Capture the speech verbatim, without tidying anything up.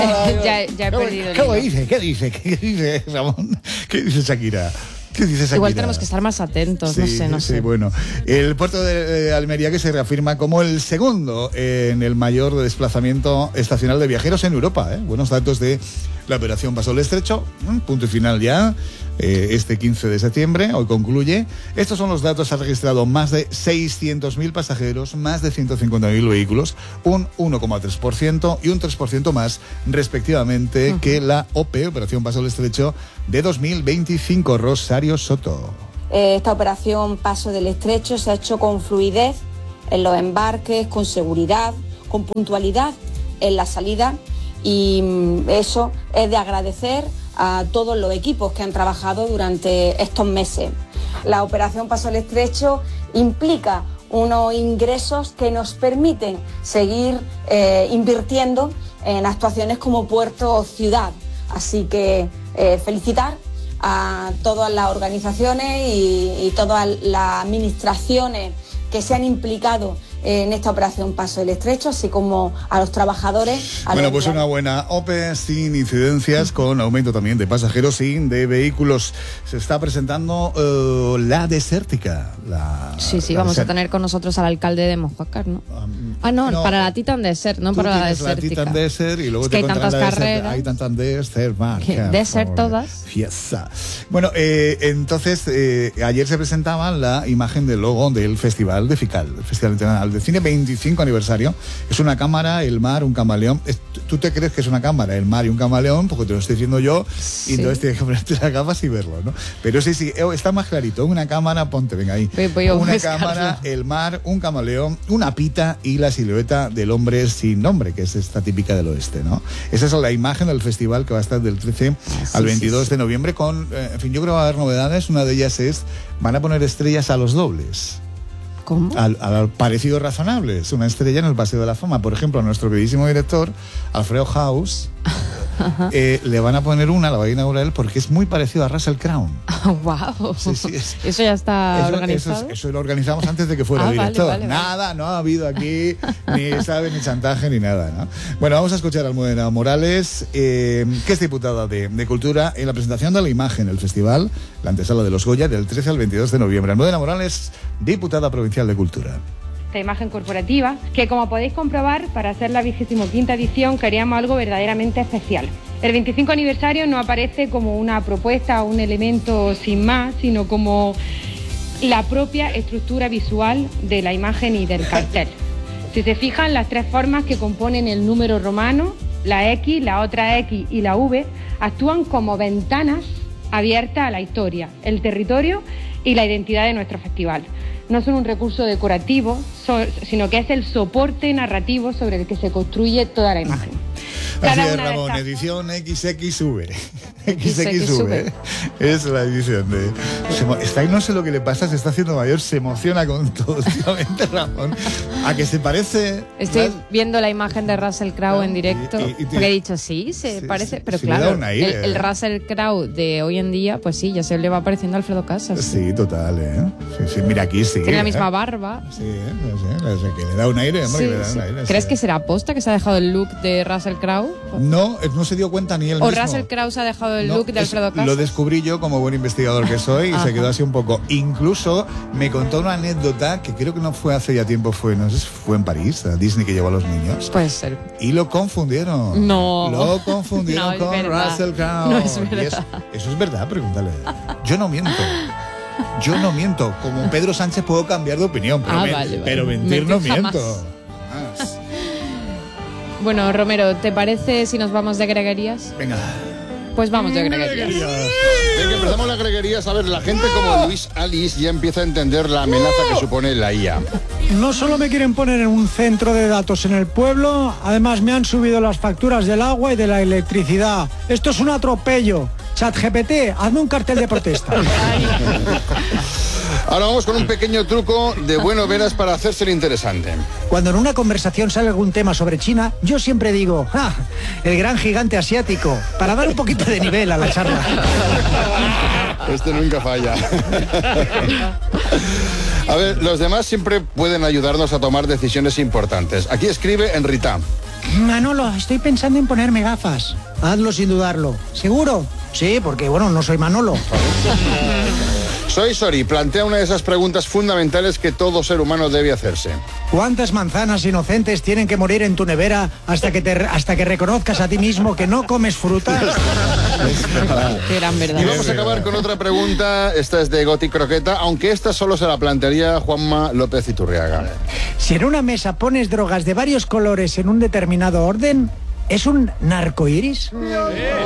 ya, ya he perdido el ¿Qué dice? ¿Qué dice? ¿Qué dice, Ramón? ¿Qué dice Shakira? ¿Qué dices aquí? Igual tenemos que estar más atentos, sí, no sé, no sí, sé. Bueno, el puerto de Almería que se reafirma como el segundo en el mayor desplazamiento estacional de viajeros en Europa. ¿eh? Buenos datos de la operación Paso del Estrecho, punto y final ya, eh, este quince de septiembre, hoy concluye. Estos son los datos, ha registrado más de seiscientos mil pasajeros, más de ciento cincuenta mil vehículos, un uno coma tres por ciento y un tres por ciento más, respectivamente, uh-huh. que la O P E, Operación Paso del Estrecho, de dos mil veinticinco. Rosario Soto. Esta operación Paso del Estrecho se ha hecho con fluidez en los embarques, con seguridad, con puntualidad en la salida, y eso es de agradecer a todos los equipos que han trabajado durante estos meses. La operación Paso del Estrecho implica unos ingresos que nos permiten seguir eh, invirtiendo en actuaciones como puerto o ciudad. Así que eh, felicitar a todas las organizaciones y, y todas las administraciones que se han implicado en esta operación Paso del Estrecho, así como a los trabajadores. A bueno, los pues una buena O P E sin incidencias, con aumento también de pasajeros y de vehículos. Se está presentando uh, la Desértica. La, sí, sí, la vamos desert... a tener con nosotros al alcalde de Mojácar, ¿no? Um, ah, no, no, para la Titan Desert, no para la Desértica. La Titan Desert y luego es te que hay tantas la carreras. Hay tantas Desert, marca, Desert todas. Fiesta. Bueno, eh, entonces, eh, ayer se presentaba la imagen del logo del Festival de FICAL, el Festival Internacional de Cine, veinticinco aniversario. Es una cámara, el mar, un camaleón. Tú te crees que es una cámara, el mar y un camaleón, porque te lo estoy diciendo yo, sí. Y entonces tienes que ponerte las gafas y verlo, ¿no? Pero sí, sí, está más clarito. Una cámara, ponte, venga ahí. Voy, voy una cámara, el mar, un camaleón, una pita y la silueta del hombre sin nombre, que es esta típica del oeste, ¿no? Esa es la imagen del festival que va a estar del trece ah, sí, al veintidós sí, sí. de noviembre con, eh, en fin, yo creo que va a haber novedades. Una de ellas es, van a poner estrellas a los dobles. ¿Cómo? Al, al parecido razonable. Es una estrella en el Paseo de la Fama. Por ejemplo, a nuestro queridísimo director, Alfredo House, eh, le van a poner una, la va a inaugurar él, porque es muy parecido a Russell Crowe. Oh, wow. Sí, sí, es, ¿Eso ya está eso, organizado? Eso, eso lo organizamos antes de que fuera ah, director. Vale, vale, nada, vale. no ha habido aquí ni sabe ni chantaje ni nada, ¿no? Bueno, vamos a escuchar a Almudena Morales, eh, que es diputada de, de Cultura, en la presentación de la imagen del festival, la antesala de los Goya, del trece al veintidós de noviembre. Almudena Morales, diputada provincial de Cultura. Esta imagen corporativa, que como podéis comprobar, para hacer la vigésimo quinta edición queríamos algo verdaderamente especial. El veinticinco aniversario no aparece como una propuesta o un elemento sin más, sino como la propia estructura visual de la imagen y del cartel. Si se fijan, las tres formas que componen el número romano, la X, la otra X y la V, actúan como ventanas abiertas a la historia, el territorio y la identidad de nuestro festival. No son un recurso decorativo, so, sino que es el soporte narrativo sobre el que se construye toda la imagen. Así es, Ramón, estas... edición equis equis uve. equis equis uve. Es la edición de... Se, está, no sé lo que le pasa, se está haciendo mayor, se emociona con todo últimamente, Ramón. A que se parece... Estoy más... viendo la imagen de Russell Crowe ¿no? en directo. Y, y, y te... Porque he dicho, sí, se sí, parece... Sí, pero sí, claro, aire, el, el Russell Crowe de hoy en día, pues sí, ya se le va pareciendo a Alfredo Casas. Sí, sí total, ¿eh? Sí, sí, mira, aquí sí. Tiene la misma ¿eh? barba. Sí, ¿eh? Sí, que le da un aire, hombre, sí, que le da sí. un aire. ¿Crees sí. que será aposta que se ha dejado el look de Russell Crowe? No, no se dio cuenta ni él o mismo. O Russell Crowe se ha dejado el no, look de Alfredo Casas. Lo descubrí yo como buen investigador que soy y se quedó así un poco. Incluso me contó una anécdota que creo que no fue hace ya tiempo, fue, no sé si fue en París, a Disney que llevó a los niños. Puede ser. Y lo confundieron. No. Lo confundieron no, con verdad. Russell Crowe. No es verdad. Eso, eso es verdad, pregúntale. Yo no miento. Yo no miento. Como Pedro Sánchez puedo cambiar de opinión, pero, ah, me, vale, vale. pero mentir, mentir no jamás. miento. Más. Bueno, Romero, ¿te parece si nos vamos de greguerías? Venga. Pues vamos de greguerías. Venga, empezamos las greguerías. A ver, la gente como Luis Alice ya empieza a entender la amenaza que supone la I A. No solo me quieren poner en un centro de datos en el pueblo, además me han subido las facturas del agua y de la electricidad. Esto es un atropello. ChatGPT, hazme un cartel de protesta. Ahora vamos con un pequeño truco de bueno veras para hacerse interesante. Cuando en una conversación sale algún tema sobre China, yo siempre digo, ¡ah! El gran gigante asiático, para dar un poquito de nivel a la charla. Este nunca falla. A ver, los demás siempre pueden ayudarnos a tomar decisiones importantes. Aquí escribe Enrita. Manolo, estoy pensando en ponerme gafas. Hazlo sin dudarlo. ¿Seguro? Sí, porque, bueno, no soy Manolo. Soy Sori, plantea una de esas preguntas fundamentales que todo ser humano debe hacerse. ¿Cuántas manzanas inocentes tienen que morir en tu nevera hasta que, te, hasta que reconozcas a ti mismo que no comes fruta? Qué gran verdad. Y vamos a acabar con otra pregunta. Esta es de Goti Croqueta, aunque esta solo se la plantearía Juanma López Iturriaga. Si en una mesa pones drogas de varios colores en un determinado orden, ¿es un narcoiris?